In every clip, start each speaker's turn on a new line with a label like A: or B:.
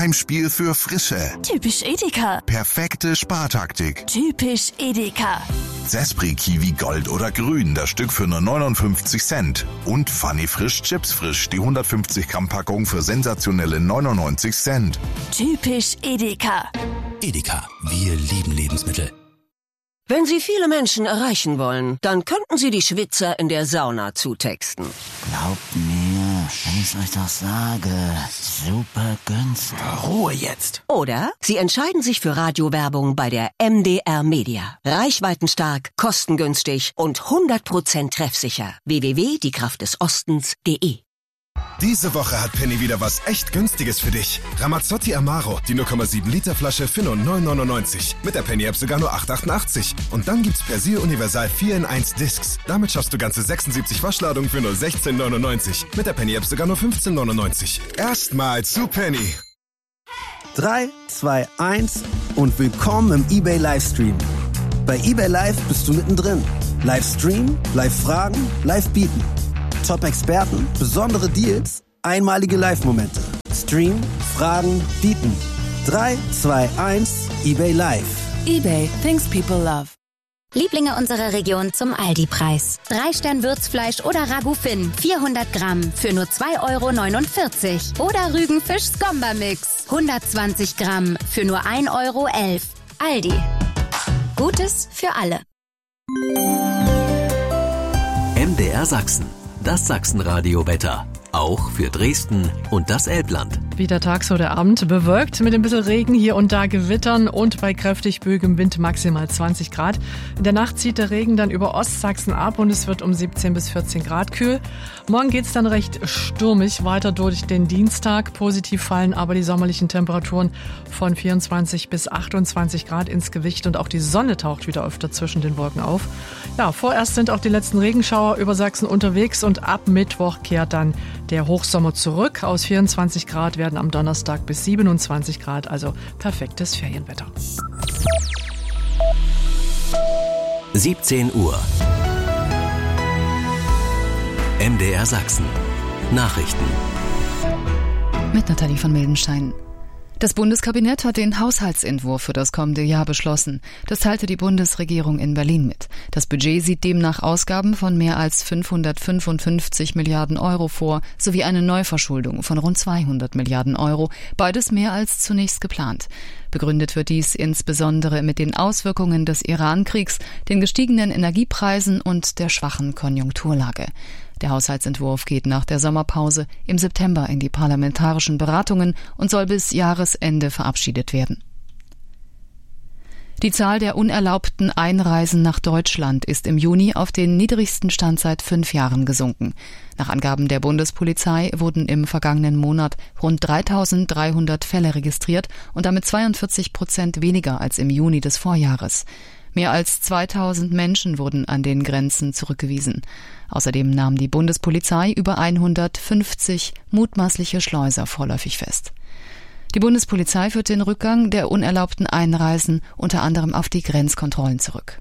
A: Heimspiel für Frische.
B: Typisch Edeka.
A: Perfekte Spartaktik.
B: Typisch Edeka.
A: Zespri Kiwi Gold oder Grün, das Stück für nur 59 Cent. Und Funny Frisch Chips Frisch, die 150 Gramm Packung für sensationelle 99 Cent.
B: Typisch Edeka.
C: Edeka, wir lieben Lebensmittel.
D: Wenn Sie viele Menschen erreichen wollen, dann könnten Sie die Schwitzer in der Sauna zutexten.
E: Glaubt mir, wenn ich's euch doch sage, super günstig.
C: Ruhe jetzt.
D: Oder Sie entscheiden sich für Radiowerbung bei der MDR Media. Reichweitenstark, kostengünstig und 100% treffsicher. www.diekraftdesostens.de.
F: Diese Woche hat Penny wieder was echt Günstiges für dich. Ramazzotti Amaro, die 0,7 Liter Flasche für nur 9,99. Mit der Penny-App sogar nur 8,88. Und dann gibt's Persil Universal 4 in 1 Discs. Damit schaffst du ganze 76 Waschladungen für nur 16,99. Mit der Penny-App sogar nur 15,99. Erstmals zu Penny.
G: 3, 2, 1 und willkommen im eBay Livestream. Bei eBay Live bist du mittendrin. Livestream, Live-Fragen, Live-Bieten. Top-Experten, besondere Deals, einmalige Live-Momente. Stream, Fragen, bieten. 3, 2, 1, eBay Live.
B: eBay, things people love.
H: Lieblinge unserer Region zum Aldi-Preis. 3-Stern-Würzfleisch oder Ragout Finn, 400 Gramm für nur 2,49 € Oder Rügen-Fisch-Skomba-Mix, 120 Gramm für nur 1,11 € Aldi. Gutes für alle.
I: MDR Sachsen. Das Sachsenradio-Wetter. Auch für Dresden und das Elbland.
J: Wie der Tag so der Abend. Bewölkt mit ein bisschen Regen, hier und da Gewittern und bei kräftig böigem Wind maximal 20 Grad. In der Nacht zieht der Regen dann über Ostsachsen ab und es wird um 17 bis 14 Grad kühl. Morgen geht's dann recht stürmig weiter durch den Dienstag. Positiv fallen aber die sommerlichen Temperaturen von 24 bis 28 Grad ins Gewicht und auch die Sonne taucht wieder öfter zwischen den Wolken auf. Ja, vorerst sind auch die letzten Regenschauer über Sachsen unterwegs und ab Mittwoch kehrt dann der Hochsommer zurück. Aus 24 Grad werden am Donnerstag bis 27 Grad, also perfektes Ferienwetter.
I: 17 Uhr. MDR Sachsen. Nachrichten.
K: Mit Nathalie von Mildenstein. Das Bundeskabinett hat den Haushaltsentwurf für das kommende Jahr beschlossen. Das teilte die Bundesregierung in Berlin mit. Das Budget sieht demnach Ausgaben von mehr als 555 Milliarden Euro vor, sowie eine Neuverschuldung von rund 200 Milliarden Euro, beides mehr als zunächst geplant. Begründet wird dies insbesondere mit den Auswirkungen des Iran-Kriegs, den gestiegenen Energiepreisen und der schwachen Konjunkturlage. Der Haushaltsentwurf geht nach der Sommerpause im September in die parlamentarischen Beratungen und soll bis Jahresende verabschiedet werden. Die Zahl der unerlaubten Einreisen nach Deutschland ist im Juni auf den niedrigsten Stand seit 5 Jahren gesunken. Nach Angaben der Bundespolizei wurden im vergangenen Monat rund 3.300 Fälle registriert und damit 42% weniger als im Juni des Vorjahres. Mehr als 2.000 Menschen wurden an den Grenzen zurückgewiesen. Außerdem nahm die Bundespolizei über 150 mutmaßliche Schleuser vorläufig fest. Die Bundespolizei führt den Rückgang der unerlaubten Einreisen unter anderem auf die Grenzkontrollen zurück.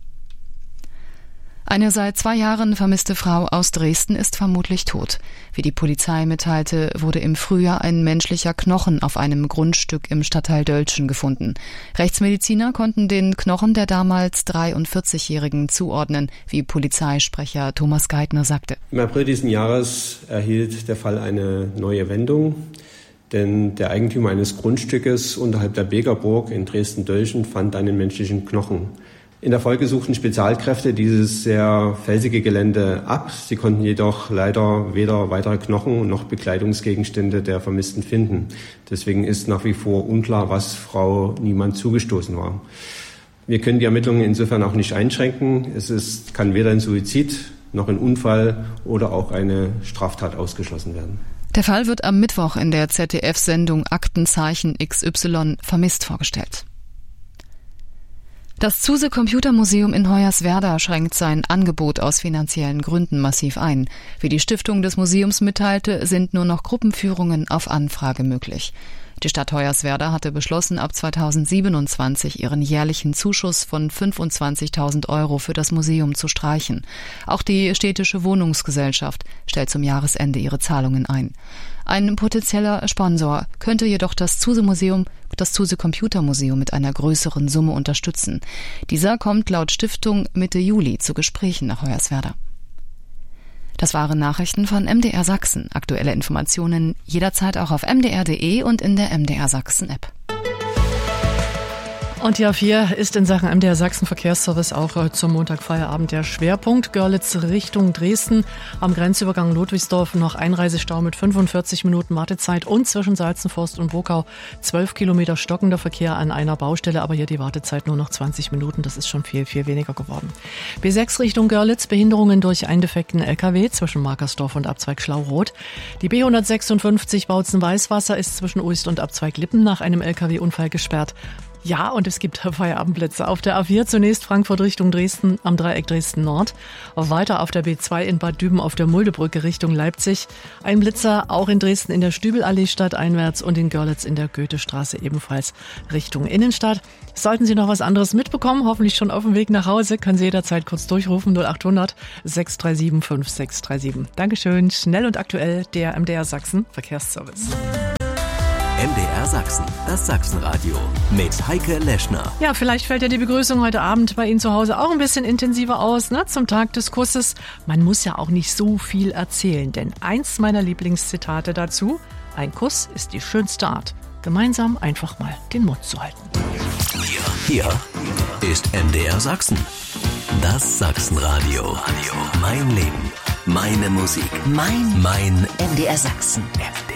K: Eine seit 2 Jahren vermisste Frau aus Dresden ist vermutlich tot. Wie die Polizei mitteilte, wurde im Frühjahr ein menschlicher Knochen auf einem Grundstück im Stadtteil Dölzschen gefunden. Rechtsmediziner konnten den Knochen der damals 43-Jährigen zuordnen, wie Polizeisprecher Thomas Geithner sagte.
L: Im April diesen Jahres erhielt der Fall eine neue Wendung, denn der Eigentümer eines Grundstückes unterhalb der Begerburg in Dresden-Dölzschen fand einen menschlichen Knochen. In der Folge suchten Spezialkräfte dieses sehr felsige Gelände ab. Sie konnten jedoch leider weder weitere Knochen noch Bekleidungsgegenstände der Vermissten finden. Deswegen ist nach wie vor unklar, was Frau Niemann zugestoßen war. Wir können die Ermittlungen insofern auch nicht einschränken. Kann weder ein Suizid noch ein Unfall oder auch eine Straftat ausgeschlossen werden.
K: Der Fall wird am Mittwoch in der ZDF-Sendung Aktenzeichen XY vermisst vorgestellt. Das Zuse Computermuseum in Hoyerswerda schränkt sein Angebot aus finanziellen Gründen massiv ein. Wie die Stiftung des Museums mitteilte, sind nur noch Gruppenführungen auf Anfrage möglich. Die Stadt Hoyerswerda hatte beschlossen, ab 2027 ihren jährlichen Zuschuss von 25.000 Euro für das Museum zu streichen. Auch die städtische Wohnungsgesellschaft stellt zum Jahresende ihre Zahlungen ein. Ein potenzieller Sponsor könnte jedoch das Zuse Computermuseum mit einer größeren Summe unterstützen. Dieser kommt laut Stiftung Mitte Juli zu Gesprächen nach Hoyerswerda. Das waren Nachrichten von MDR Sachsen. Aktuelle Informationen jederzeit auch auf mdr.de und in der MDR Sachsen App.
J: Und die A4 ist in Sachen MDR Sachsen Verkehrsservice auch zum Montagfeierabend der Schwerpunkt. Görlitz Richtung Dresden am Grenzübergang Ludwigsdorf noch Einreisestau mit 45 Minuten Wartezeit und zwischen Salzenforst und Bokau 12 Kilometer stockender Verkehr an einer Baustelle, aber hier die Wartezeit nur noch 20 Minuten. Das ist schon viel, viel weniger geworden. B6 Richtung Görlitz, Behinderungen durch einen defekten LKW zwischen Markersdorf und Abzweig Schlauroth. Die B156 Bautzen-Weißwasser ist zwischen Uist und Abzweig Lippen nach einem LKW-Unfall gesperrt. Ja, und es gibt Feierabendplätze. Auf der A4 zunächst Frankfurt Richtung Dresden am Dreieck Dresden Nord. Weiter auf der B2 in Bad Düben auf der Muldebrücke Richtung Leipzig. Ein Blitzer auch in Dresden in der Stübelallee stadteinwärts und in Görlitz in der Goethestraße ebenfalls Richtung Innenstadt. Sollten Sie noch was anderes mitbekommen, hoffentlich schon auf dem Weg nach Hause, können Sie jederzeit kurz durchrufen 0800 637 5637. Dankeschön, schnell und aktuell der MDR Sachsen Verkehrsservice.
I: MDR Sachsen, das Sachsenradio mit Heike Leschner.
J: Ja, vielleicht fällt ja die Begrüßung heute Abend bei Ihnen zu Hause auch ein bisschen intensiver aus, ne? Zum Tag des Kusses. Man muss ja auch nicht so viel erzählen, denn eins meiner Lieblingszitate dazu: Ein Kuss ist die schönste Art, gemeinsam einfach mal den Mund zu halten.
I: Hier ist MDR Sachsen, das Sachsenradio. Mein Leben, meine Musik, mein MDR Sachsen. MDR